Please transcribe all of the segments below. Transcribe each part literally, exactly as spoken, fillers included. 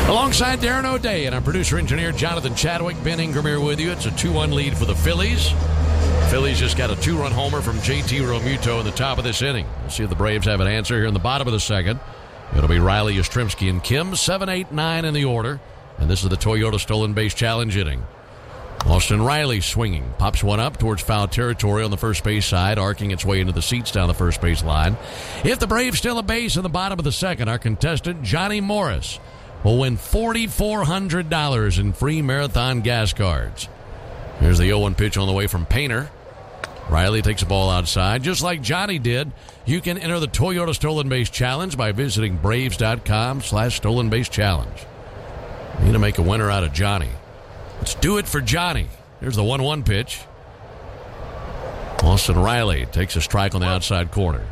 Alongside Darren O'Day and our producer-engineer Jonathan Chadwick, Ben Ingram here with you. It's a two one lead for the Phillies. Phillies just got a two-run homer from J T Realmuto in the top of this inning. We'll see if the Braves have an answer here in the bottom of the second. It'll be Riley, Yastrzemski, and Kim, seven, eight, nine in the order. And this is the Toyota Stolen Base Challenge inning. Austin Riley swinging. Pops one up towards foul territory on the first base side, arcing its way into the seats down the first base line. If the Braves steal a base in the bottom of the second, our contestant, Johnny Morris, will win four thousand four hundred dollars in free Marathon gas cards. Here's the oh one pitch on the way from Painter. Riley takes the ball outside. Just like Johnny did, you can enter the Toyota Stolen Base Challenge by visiting Braves.com slash Stolen Base Challenge. We need to make a winner out of Johnny. Let's do it for Johnny. Here's the one one pitch. Austin Riley takes a strike on the outside corner.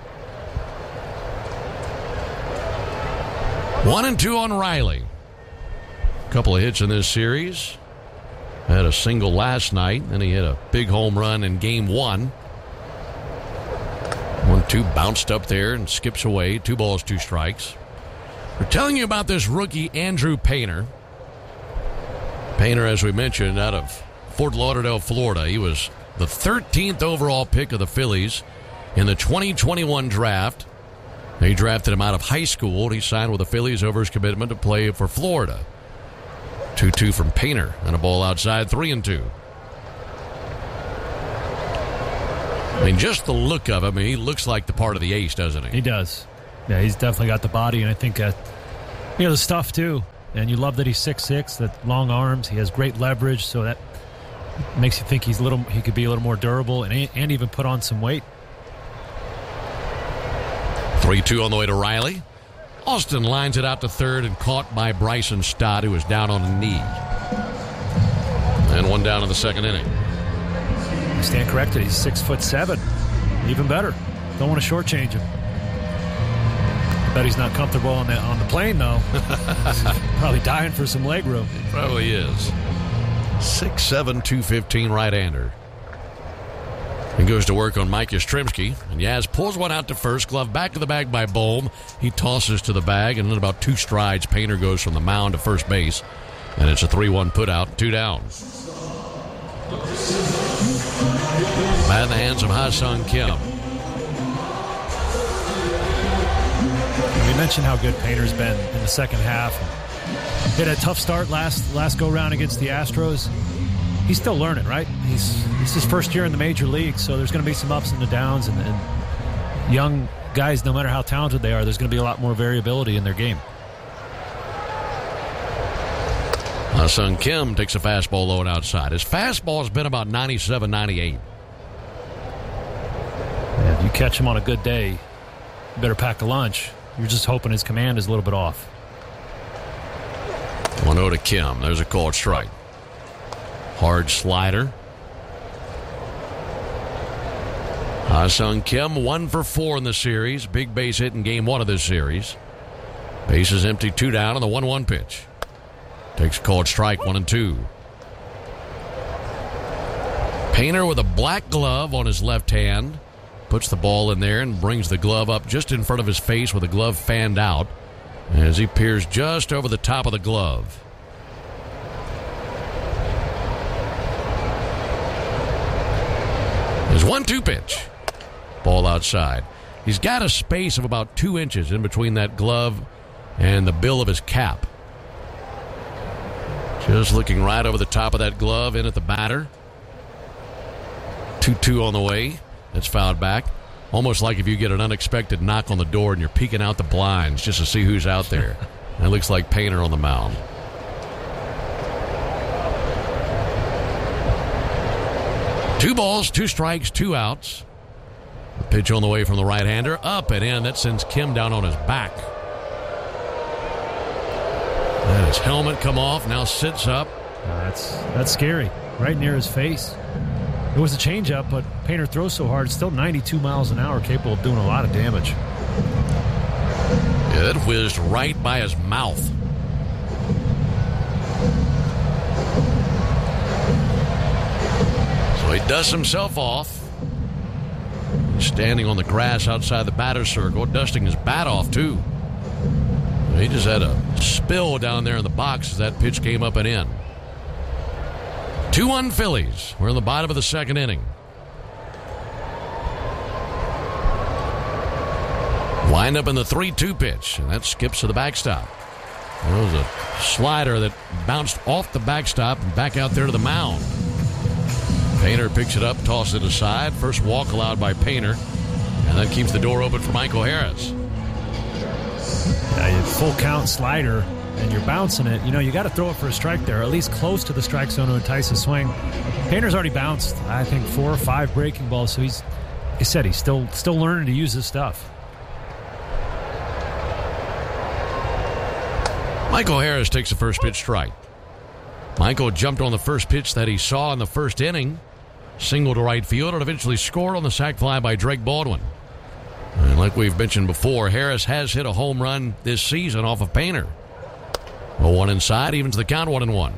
One and two on Riley. Couple of hits in this series. Had a single last night, then he hit a big home run in game one. One two bounced up there and skips away. Two balls, two strikes. We're telling you about this rookie, Andrew Painter. Painter, as we mentioned, out of Fort Lauderdale, Florida. He was the thirteenth overall pick of the Phillies in the twenty twenty-one draft. They drafted him out of high school, and he signed with the Phillies over his commitment to play for Florida. two two from Painter, and a ball outside, three and two. I mean, just the look of him, he looks like the part of the ace, doesn't he? He does. Yeah, he's definitely got the body, and I think, uh, you know, the stuff, too. And you love that he's six six, that long arms. He has great leverage, so that makes you think he's a little, he could be a little more durable and, and even put on some weight. three two on the way to Riley. Austin lines it out to third and caught by Bryson Stott, who was down on a knee. And one down in the second inning. I stand corrected. He's six foot seven. Even better. Don't want to shortchange him. I bet he's not comfortable on the on the plane though. He's probably dying for some leg room. He probably is. six seven, two fifteen right-hander. He goes to work on Mike Yastrzemski, and Yaz pulls one out to first, glove back to the bag by Bohm. He tosses to the bag, and in about two strides, Painter goes from the mound to first base, and it's a three one put out, two down. Bat in the hands of Ha-Seong Kim. We mentioned how good Painter's been in the second half. He had a tough start last last go-round against the Astros. He's still learning, right? He's It's his first year in the major league, so there's going to be some ups and the downs. And, and young guys, no matter how talented they are, there's going to be a lot more variability in their game. Ha-Seong Kim takes a fastball low and outside. His fastball has been about ninety-seven, ninety-eight. Yeah, if you catch him on a good day, you better pack a lunch. You're just hoping his command is a little bit off. one oh to Kim. There's a called strike. Hard slider. Ha-Seong Kim, one for four in the series. Big base hit in game one of this series. Base is empty, two down on the one one pitch. Takes a called strike, one and two. Painter with a black glove on his left hand. Puts the ball in there and brings the glove up just in front of his face with the glove fanned out as he peers just over the top of the glove. His one two pitch. Ball outside. He's got a space of about two inches in between that glove and the bill of his cap. Just looking right over the top of that glove in at the batter. two two on the way. That's fouled back. Almost like if you get an unexpected knock on the door and you're peeking out the blinds just to see who's out there. And it looks like Painter on the mound. Two balls, two strikes, two outs. The pitch on the way from the right-hander. Up and in. That sends Kim down on his back. And his helmet come off. Now sits up. Uh, that's that's scary. Right near his face. It was a changeup, but Painter throws so hard. It's still ninety-two miles an hour, capable of doing a lot of damage. Yeah, it whizzed right by his mouth. So he dusts himself off. He's standing on the grass outside the batter's circle, dusting his bat off, too. He just had a spill down there in the box as that pitch came up and in. two one Phillies. We're in the bottom of the second inning. Wind up in the three two pitch, and that skips to the backstop. There was a slider that bounced off the backstop and back out there to the mound. Painter picks it up, tosses it aside. First walk allowed by Painter, and that keeps the door open for Michael Harris. Yeah, you have full count slider, and you're bouncing it. You know, you got to throw it for a strike there, at least close to the strike zone to entice a swing. Painter's already bounced, I think, four or five breaking balls, so he's, like I said, he's still still learning to use his stuff. Michael Harris takes the first pitch strike. Michael jumped on the first pitch that he saw in the first inning, single to right field, and eventually scored on the sac fly by Drake Baldwin. And like we've mentioned before, Harris has hit a home run this season off of Painter. A one inside, evens the count, one and one.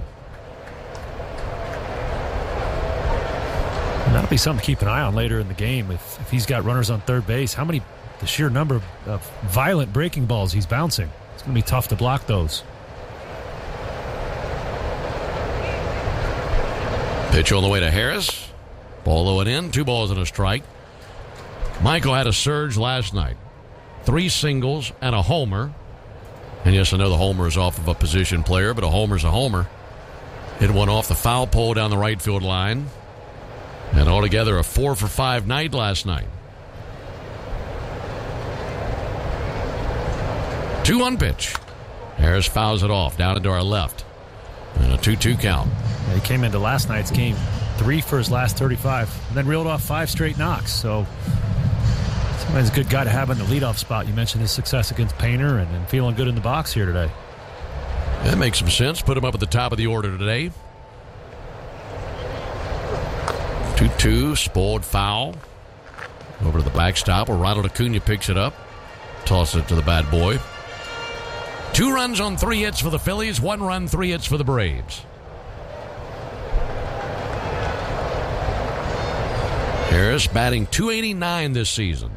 And that'll be something to keep an eye on later in the game. If, if he's got runners on third base, how many, the sheer number of violent breaking balls he's bouncing. It's going to be tough to block those. Pitch on the way to Harris. Ball low and in. Two balls and a strike. Michael had a surge last night. Three singles and a homer. And yes, I know the homer is off of a position player, but a homer's a homer. Hit one off the foul pole down the right field line. And altogether a four for five night last night. two one pitch. Harris fouls it off down into our left. And a two two count. Yeah, he came into last night's game three for his last thirty-five, and then reeled off five straight knocks. So sometimes a good guy to have in the leadoff spot. You mentioned his success against Painter and, and feeling good in the box here today. That makes some sense. Put him up at the top of the order today. two two, spoiled foul. Over to the backstop where Ronald Acuna picks it up. Tosses it to the bad boy. Two runs on three hits for the Phillies. One run, three hits for the Braves. Harris batting two eighty-nine this season.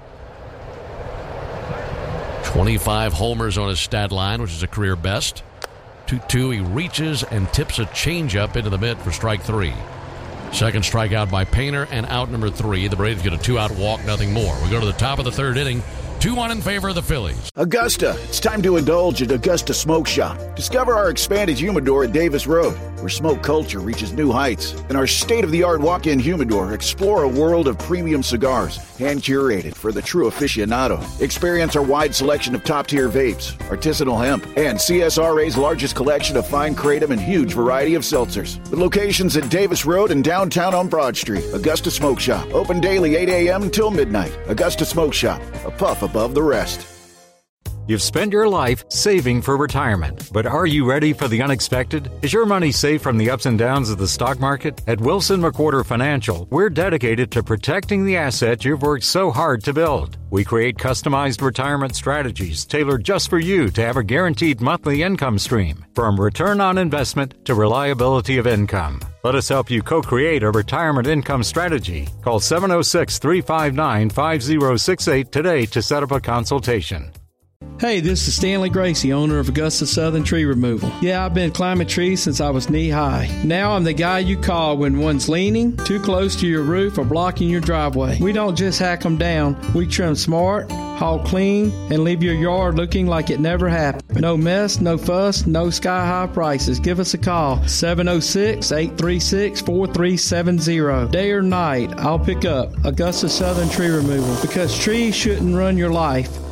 twenty-five homers on his stat line, which is a career best. two two, he reaches and tips a changeup into the mid for strike three. Second strikeout by Painter, and out number three. The Braves get a two-out walk, nothing more. We go to the top of the third inning. two one in favor of the Phillies. Augusta, it's time to indulge at Augusta Smoke Shop. Discover our expanded humidor at Davis Road, where smoke culture reaches new heights. And our state-of-the-art walk-in humidor, explore a world of premium cigars, hand-curated for the true aficionado. Experience our wide selection of top-tier vapes, artisanal hemp, and C S R A's largest collection of fine kratom and huge variety of seltzers. With locations at Davis Road and downtown on Broad Street. Augusta Smoke Shop, open daily eight a.m. until midnight. Augusta Smoke Shop, a puff above the rest. You've spent your life saving for retirement, but are you ready for the unexpected? Is your money safe from the ups and downs of the stock market? At Wilson McWhorter Financial, we're dedicated to protecting the asset you've worked so hard to build. We create customized retirement strategies tailored just for you to have a guaranteed monthly income stream, from return on investment to reliability of income. Let us help you co-create a retirement income strategy. Call seven oh six, three five nine, five oh six eight today to set up a consultation. Hey, this is Stanley Gracie, owner of Augusta Southern Tree Removal. Yeah, I've been climbing trees since I was knee-high. Now I'm the guy you call when one's leaning, too close to your roof, or blocking your driveway. We don't just hack them down. We trim smart, haul clean, and leave your yard looking like it never happened. No mess, no fuss, no sky-high prices. Give us a call, seven oh six, eight three six, four three seven zero. Day or night, I'll pick up Augusta Southern Tree Removal, because trees shouldn't run your life.